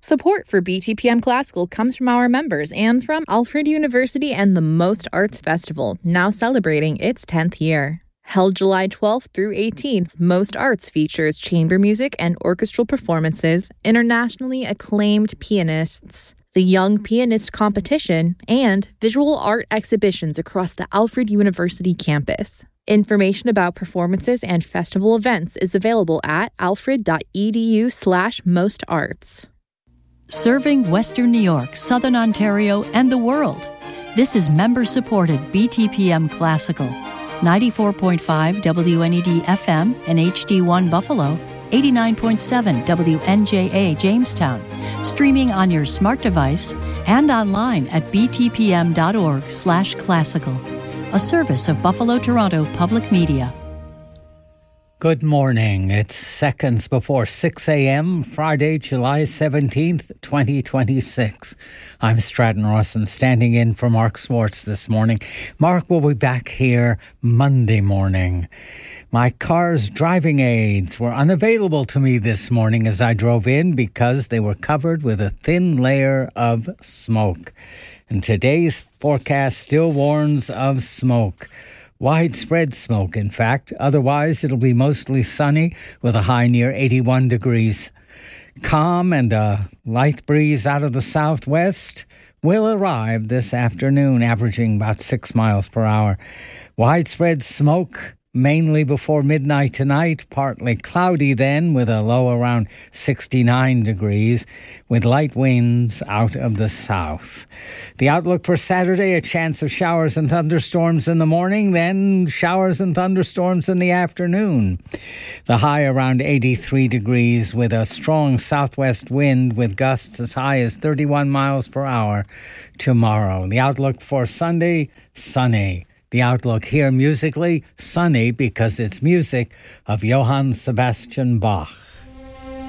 Support for BTPM Classical comes from our members and from Alfred University and the Most Arts Festival, now celebrating its 10th year. Held July 12th through 18th, Most Arts features chamber music and orchestral performances, internationally acclaimed pianists, the Young Pianist Competition, and visual art exhibitions across the Alfred University campus. Information about performances and festival events is available at alfred.edu/mostarts. Serving Western New York, Southern Ontario, and the world. This is member-supported BTPM Classical. 94.5 WNED FM and HD1 Buffalo, 89.7 WNJA Jamestown, streaming on your smart device and online at btpm.org/classical, a service of Buffalo Toronto Public Media. Good morning. It's seconds before 6 a.m., Friday, July 17th, 2026. I'm Stratton Rawson, standing in for Mark Swartz this morning. Mark will be back here Monday morning. My car's driving aids were unavailable to me this morning as I drove in because they were covered with a thin layer of smoke. And today's forecast still warns of smoke. Widespread smoke, in fact. Otherwise, it'll be mostly sunny with a high near 81 degrees. Calm and a light breeze out of the southwest will arrive this afternoon, averaging about 6 miles per hour. Widespread smoke mainly before midnight tonight, partly cloudy then with a low around 69 degrees with light winds out of the south. The outlook for Saturday, a chance of showers and thunderstorms in the morning, then showers and thunderstorms in the afternoon. The high around 83 degrees with a strong southwest wind with gusts as high as 31 miles per hour tomorrow. The outlook for Sunday, sunny. The outlook here musically, sunny because it's music of Johann Sebastian Bach.